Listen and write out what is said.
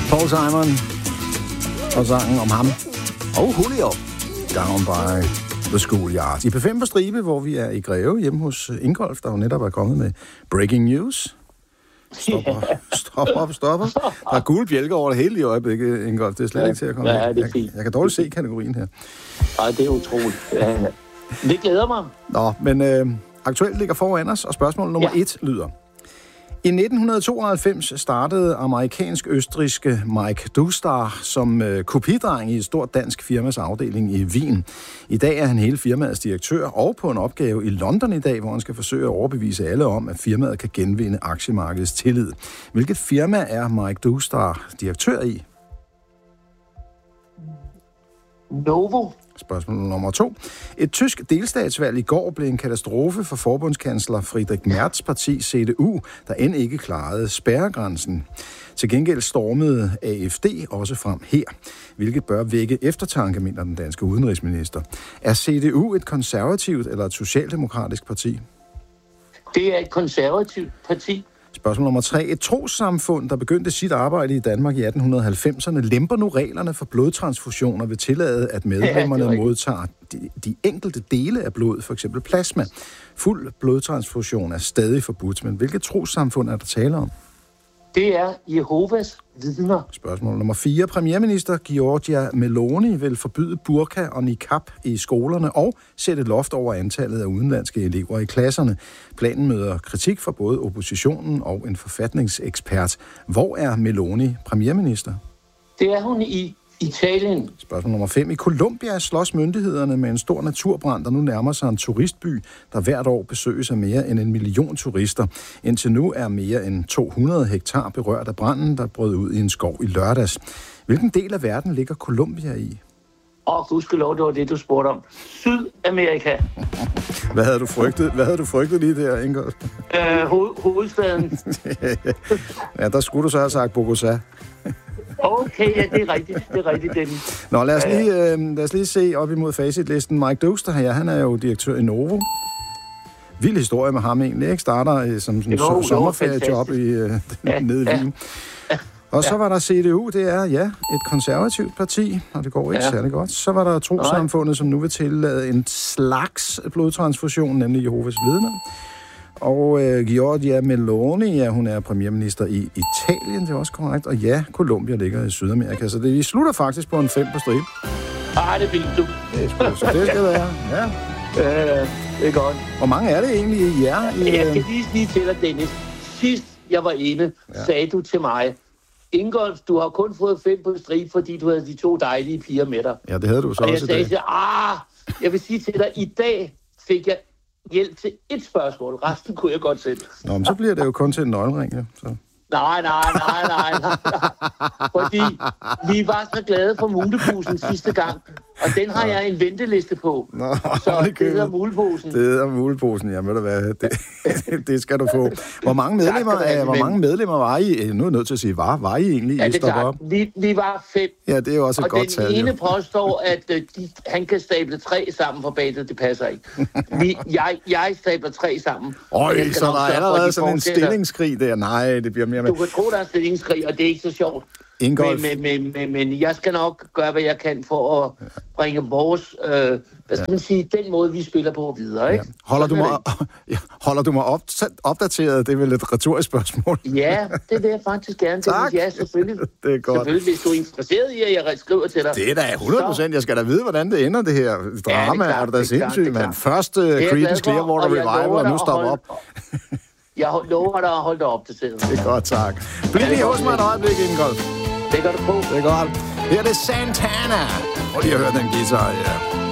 Paul Simon og sangen om ham og Julio Down by the Schoolyard. I P5 på Stribe, hvor vi er i Greve hjemme hos Ingolf, der jo netop er kommet med breaking news. Stopper. Der er gule bjælker over det hele i øjeblikket, Ingolf. Det er slet ikke til at komme ja, det er fint. Jeg kan dårligt se kategorien her. Nej, det er utroligt. Ja. Det glæder mig. Nå, men aktuelt ligger foran os, og spørgsmål nummer 1 lyder. I 1992 startede amerikansk-østrigske Mike Dustar som kopidreng i et stort dansk firmas afdeling i Wien. I dag er han hele firmaets direktør og på en opgave i London i dag, hvor han skal forsøge at overbevise alle om, at firmaet kan genvinde aktiemarkedets tillid. Hvilket firma er Mike Dustar direktør i? Novo. Spørgsmål nummer 2. Et tysk delstatsvalg i går blev en katastrofe for forbundskansler Friedrich Merz parti CDU, der end ikke klarede spærregrænsen. Til gengæld stormede AfD også frem her, hvilket bør vække eftertanke, mener den danske udenrigsminister. Er CDU et konservativt eller et socialdemokratisk parti? Det er et konservativt parti. Spørgsmål nummer 3. Et trossamfund, der begyndte sit arbejde i Danmark i 1890'erne, lemper nu reglerne for blodtransfusioner ved tillade, at medlemmerne modtager de enkelte dele af blod, for eksempel plasma. Fuld blodtransfusion er stadig forbudt, men hvilket trossamfund er der tale om? Det er Jehovas vidner. Spørgsmål nummer 4. Premierminister Giorgia Meloni vil forbyde burka og niqab i skolerne og sætte loft over antallet af udenlandske elever i klasserne. Planen møder kritik fra både oppositionen og en forfatningsekspert. Hvor er Meloni premierminister? Det er hun i Italien. Spørgsmål nummer 5. I Colombia slås myndighederne med en stor naturbrand, der nu nærmer sig en turistby, der hvert år besøges af mere end 1 million turister. Indtil nu er mere end 200 hektar berørt af branden, der brød ud i en skov i lørdags. Hvilken del af verden ligger Colombia i? Gudskelov, det var det, du spurgte om. Sydamerika. Hvad havde du frygtet lige der, Ingolf? Hovedstaden. Ja, der skulle du så have sagt Bogotá. Okay, ja, det er rigtigt, den. Nå, lad os lige se op imod facitlisten. Mike Dustar her, han er jo direktør i Novo. Vild historie med ham egentlig, ikke? Starter som sådan en sommerferiejob nede i Wien. Og så var der CDU, det er, et konservativt parti, og det går ikke særlig godt. Så var der trossamfundet, som nu vil tillade en slags blodtransfusion, nemlig Jehovas vidner. Og Giorgia Meloni, hun er premierminister i Italien, det er også korrekt. Og Colombia ligger i Sydamerika, så vi slutter faktisk på en 5 på stribe. Det er fint, du. Så det skal være, det er godt. Hvor mange er det egentlig i jer? Jeg kan lige sige til dig, Dennis. Sidst jeg var inde, sagde du til mig, Ingolf, du har kun fået 5 på stribe, fordi du havde de 2 dejlige piger med dig. Ja, det havde du så også i dag. Og jeg sagde til jeg vil sige til dig, i dag fik jeg hjælp til 1 spørgsmål. Resten kunne jeg godt selv. Nå, men så bliver det jo kun til en nøglering, ja. Så. Nej. Fordi vi var så glade for muleposen sidste gang, og den har jeg en venteliste på. Nå, så det hedder muleposen. Det hedder muleposen, ja, ved du hvad, det skal du få. Hvor mange medlemmer var I? Nu er jeg nødt til at sige, var I egentlig? Ja, det er klart. Vi var 5. Ja, det er jo også et godt tal. Og den ene påstår, at han kan stable 3 sammen for bagtet. Det passer ikke. Jeg stabler 3 sammen. Så der er allerede sådan en stillingskrig der. Nej, det bliver mere med. Du kan tro, der er en stillingskrig, og det er ikke så sjovt. Men jeg skal nok gøre, hvad jeg kan for at bringe vores, den måde, vi spiller på videre, ikke? Holder du mig opdateret? Det er vel et retorisk spørgsmål. Ja, det vil jeg faktisk gerne. Tak. Ja, selvfølgelig. Det er godt. Selvfølgelig, hvis du er interesseret i, at jeg skriver til dig. Det er da 100%. Jeg skal da vide, hvordan det ender, det her drama. Ja, er du da sindssygt, mand? Først Creedence Clearwater Revival, og nu stopper op. Jeg lover dig at holde dig opdateret. Det er godt, tak. Bliv lige hos mig et øjeblik, Ingolf. Det gør du på. Det er godt. Her er det Santana. Og lige har hørt den guitar, ja.